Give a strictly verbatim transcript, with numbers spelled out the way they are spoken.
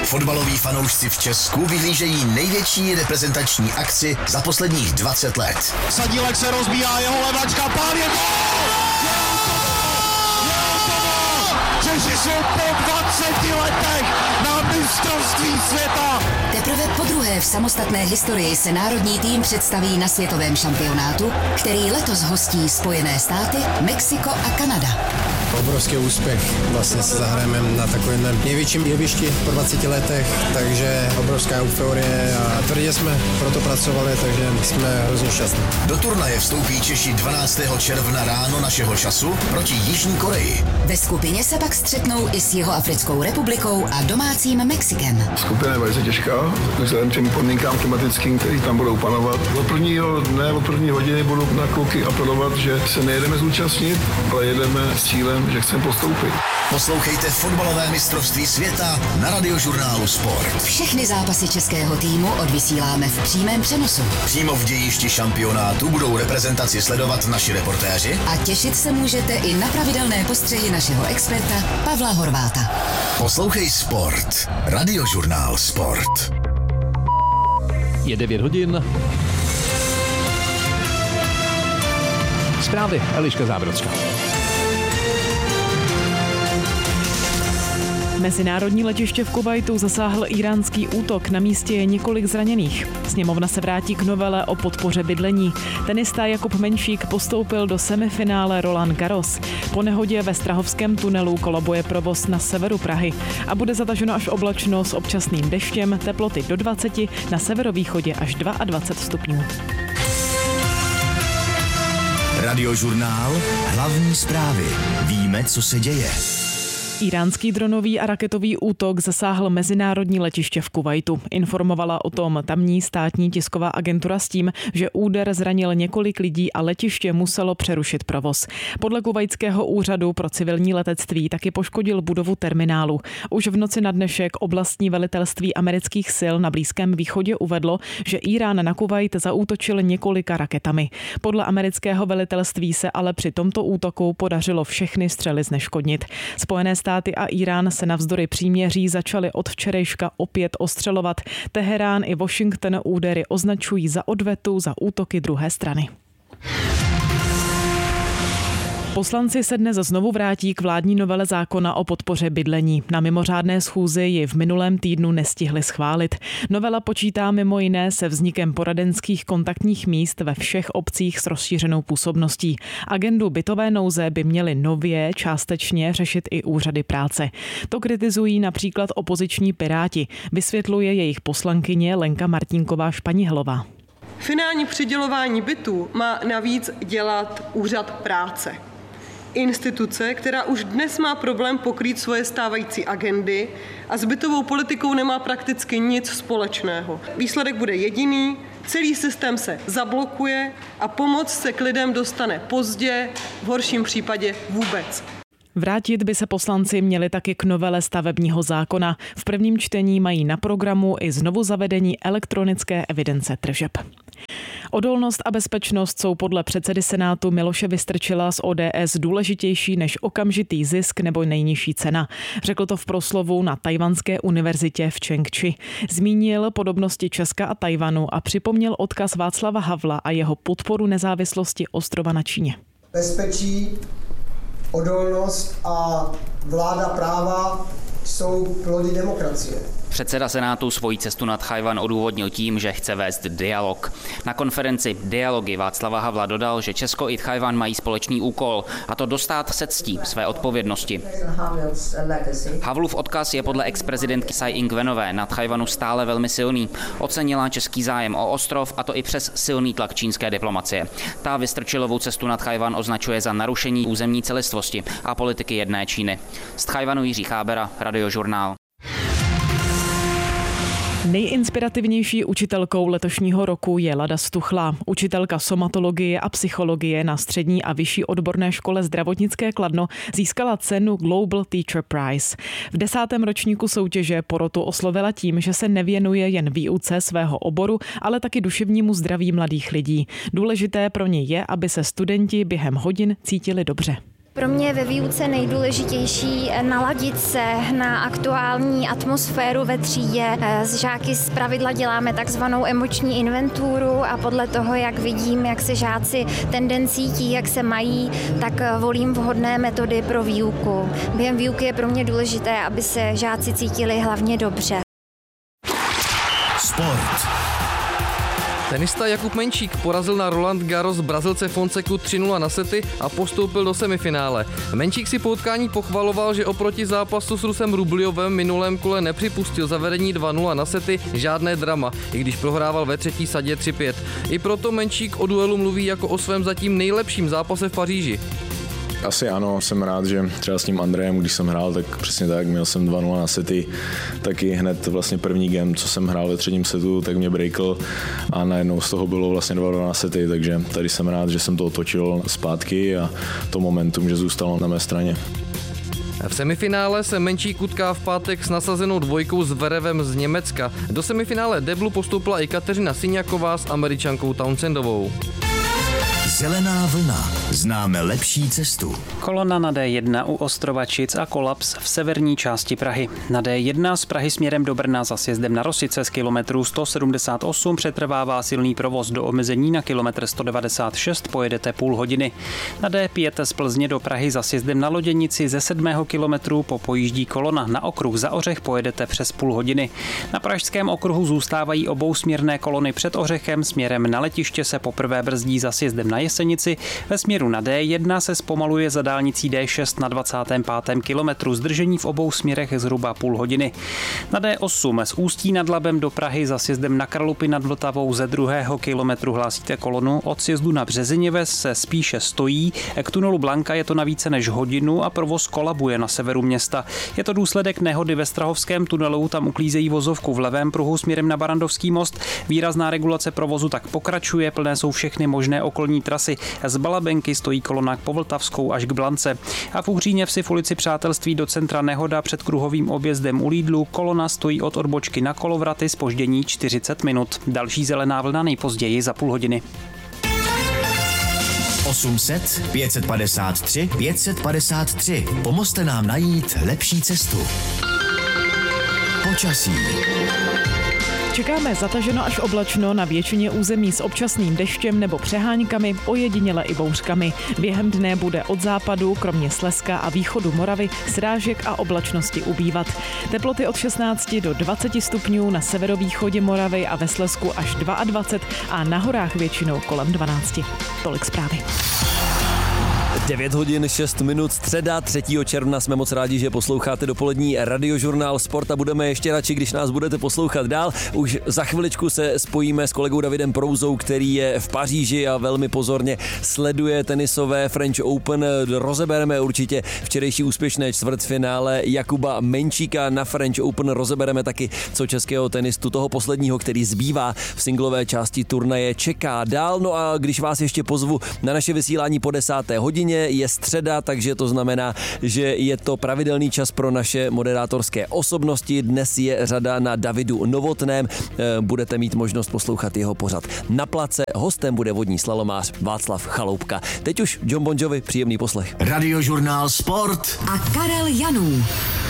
Fotbaloví fanoušci v Česku vyhlížejí největší reprezentační akci za posledních dvacet let. Sadílek se rozbíhá, jeho levačka, pán je gól! Češi jsou po dvaceti letech na mistrovství světa! Teprve podruhé v samostatné historii se národní tým představí na světovém šampionátu, který letos hostí Spojené státy, Mexiko a Kanada. Obrovský úspěch. Vlastně se zahrajeme na takovém největším jevišti po dvaceti letech, takže obrovská euforie a tvrdě jsme proto pracovali, takže jsme hrozně šťastní. Do turnaje vstoupí Češi dvanáctého června ráno našeho času proti Jižní Koreji. Ve skupině se pak střetnou i s Jihoafrickou republikou a domácím Mexikem. Skupina je velice těžká, vzhledem těm podmínkám klimatickým, které tam budou panovat. Od prvního dne, od první hodiny budu na kluky apelovat, že se nejedeme zúčastnit, ale jedeme s cílem, že chceme postoupit. Poslouchejte fotbalové mistrovství světa na Radiožurnálu Sport. Všechny zápasy českého týmu odvysíláme v přímém přenosu. Přímo v dějišti šampionátu budou reprezentaci sledovat naši reportéři. A těšit se můžete i na pravidelné postřehy našeho experta Pavla Horváta. Poslouchej Sport. Radiožurnál Sport. Je devět hodin. Zprávy Eliška Zábrodská. Mezinárodní letiště v Kuvajtu zasáhl íránský útok, na místě je několik zraněných. Sněmovna se vrátí k novele o podpoře bydlení. Tenista Jakub Menšík postoupil do semifinále Roland Garros. Po nehodě ve Strahovském tunelu kolabuje provoz na severu Prahy a bude zataženo až oblačno s občasným deštěm, teploty do dvaceti, na severovýchodě až dvacet dva stupňů. Radiožurnál, hlavní zprávy. Víme, co se děje. Iránský dronový a raketový útok zasáhl mezinárodní letiště v Kuvajtu. Informovala o tom tamní státní tisková agentura s tím, že úder zranil několik lidí a letiště muselo přerušit provoz. Podle kuvajtského úřadu pro civilní letectví taky poškodil budovu terminálu. Už v noci na dnešek oblastní velitelství amerických sil na Blízkém východě uvedlo, že Irán na Kuvajt zaútočil několika raketami. Podle amerického velitelství se ale při tomto útoku podařilo všechny střely zneškodnit. Spojené státy a Irán se navzdory příměří začaly od včerejška opět ostřelovat. Teherán i Washington údery označují za odvetu za útoky druhé strany. Poslanci se dnes znovu vrátí k vládní novele zákona o podpoře bydlení. Na mimořádné schůzi ji v minulém týdnu nestihli schválit. Novela počítá mimo jiné se vznikem poradenských kontaktních míst ve všech obcích s rozšířenou působností. Agendu bytové nouze by měly nově částečně řešit i úřady práce. To kritizují například opoziční Piráti, vysvětluje jejich poslankyně Lenka Martínková Španihlová. Finální přidělování bytů má navíc dělat úřad práce. Instituce, která už dnes má problém pokrýt svoje stávající agendy a s bytovou politikou nemá prakticky nic společného. Výsledek bude jediný, celý systém se zablokuje a pomoc se k lidem dostane pozdě, v horším případě vůbec. Vrátit by se poslanci měli taky k novele stavebního zákona. V prvním čtení mají na programu i znovu zavedení elektronické evidence tržeb. Odolnost a bezpečnost jsou podle předsedy Senátu Miloše Vystrčila z O D S důležitější než okamžitý zisk nebo nejnižší cena. Řekl to v proslovu na Tajvanské univerzitě v Čengči. Zmínil podobnosti Česka a Tajvanu a připomněl odkaz Václava Havla a jeho podporu nezávislosti ostrova na Číně. Bezpečí, odolnost a vláda práva jsou plody demokracie. Předseda Senátu svoji cestu na Tchaj-wan odůvodnil tím, že chce vést dialog. Na konferenci Dialogy Václava Havla dodal, že Česko i Tchaj-wan mají společný úkol, a to dostát se ctí své odpovědnosti. Havlův odkaz je podle ex-prezidentky Tsai Ing-wenové na Tchaj-wanu stále velmi silný. Ocenila český zájem o ostrov, a to i přes silný tlak čínské diplomacie. Ta Vystrčilovou cestu na Tchaj-wan označuje za narušení územní celistvosti a politiky jedné Číny. Z Tchaj-wanu Jiří Chábera, Radiožurnál. Nejinspirativnější učitelkou letošního roku je Lada Stuchlá, učitelka somatologie a psychologie na střední a vyšší odborné škole zdravotnické Kladno, získala cenu Global Teacher Prize. V desátém ročníku soutěže porotu oslovila tím, že se nevěnuje jen výuce svého oboru, ale taky duševnímu zdraví mladých lidí. Důležité pro ně je, aby se studenti během hodin cítili dobře. Pro mě je ve výuce nejdůležitější naladit se na aktuální atmosféru ve třídě. S žáky zpravidla děláme takzvanou emoční inventuru a podle toho, jak vidím, jak se žáci ten cítí, jak se mají, tak volím vhodné metody pro výuku. Během výuky je pro mě důležité, aby se žáci cítili hlavně dobře. Sport. Tenista Jakub Menčík porazil na Roland Garros Brazilce Fonseku tři nula na sety a postoupil do semifinále. Menčík si po utkání pochvaloval, že oproti zápasu s Rusem Rubljovem minulém kole nepřipustil zavedení dva nula na sety žádné drama, i když prohrával ve třetí sadě tři pět. I proto Menčík o duelu mluví jako o svém zatím nejlepším zápase v Paříži. Asi ano, jsem rád, že třeba s tím Andrejem, když jsem hrál, tak přesně tak, měl jsem dva nula na sety, taky hned vlastně první game, co jsem hrál ve třetím setu, tak mě breakl a najednou z toho bylo vlastně dva nula na sety, takže tady jsem rád, že jsem to otočil zpátky a to momentum, že zůstalo na mé straně. V semifinále se Menčík utká v pátek s nasazenou dvojkou s Zverevem z Německa. Do semifinále deblu postoupila i Kateřina Siňaková s Američankou Townsendovou. Zelená vlna. Známe lepší cestu. Kolona na D jedna u Ostrovačic a kolaps v severní části Prahy. Na D jedna z Prahy směrem do Brna za sjezdem na Rosice z kilometru sto sedmdesát osm přetrvává silný provoz do omezení na kilometr sto devadesát šest, pojedete půl hodiny. Na D pět z Plzně do Prahy za sjezdem na Loděnici ze sedmého kilometru popojíždí kolona. Na okruh za Ořech pojedete přes půl hodiny. Na pražském okruhu zůstávají obousměrné kolony před Ořechem, směrem na letiště se poprvé brzdí za sjezdem na Jesenici, ve směru na D jedna se zpomaluje za dálnicí D šest na dvacátém pátém kilometru, zdržení v obou směrech zhruba půl hodiny. Na D osm z Ústí nad Labem do Prahy za sjezdem na Kralupy nad Vltavou ze druhého kilometru hlásíte kolonu, od sjezdu na Březiněves se spíše stojí, k tunelu Blanka je to na více než hodinu a provoz kolabuje na severu města. Je to důsledek nehody ve Strahovském tunelu, tam uklízejí vozovku v levém pruhu směrem na Barandovský most, výrazná regulace provozu tak pokračuje, plné jsou všechny možné okolní trasy. Z Balabenky stojí kolona po Vltavskou až k Blance. A v Uhříně vsi v ulici Přátelství do centra nehoda před kruhovým objezdem u Lidlu. Kolona stojí od odbočky na Kolovraty, zpoždění čtyřicet minut. Další zelená vlna nejpozději za půl hodiny. osm set pět set padesát tři pět set padesát tři. Pomozte nám najít lepší cestu. Počasí. Čekáme zataženo až oblačno na většině území s občasným deštěm nebo přeháňkami, ojediněle i bouřkami. Během dne bude od západu, kromě Slezska a východu Moravy, srážek a oblačnosti ubývat. Teploty od šestnácti do dvaceti stupňů, na severovýchodě Moravy a ve Slezsku až dvacet dva a na horách většinou kolem dvanácti. Tolik zprávy. devět hodin šest minut, středa třetího června. Jsme moc rádi, že posloucháte dopolední radiožurnál Sport a budeme ještě radši, když nás budete poslouchat dál. Už za chviličku se spojíme s kolegou Davidem Prouzou, který je v Paříži a velmi pozorně sleduje tenisové French Open. Rozebereme určitě včerejší úspěšné čtvrtfinále Jakuba Menčíka na French Open. Rozebereme taky, co českého tenistu, toho posledního, který zbývá v singlové části turnaje, čeká dál. No a když vás ještě pozvu na naše vysílání po desáté hodině, je středa, takže to znamená, že je to pravidelný čas pro naše moderátorské osobnosti. Dnes je řada na Davidu Novotném. Budete mít možnost poslouchat jeho pořad na place. Hostem bude vodní slalomář Václav Chaloupka. Teď už John Bon Jovi, příjemný poslech. Radiožurnál Sport a Karel Janů.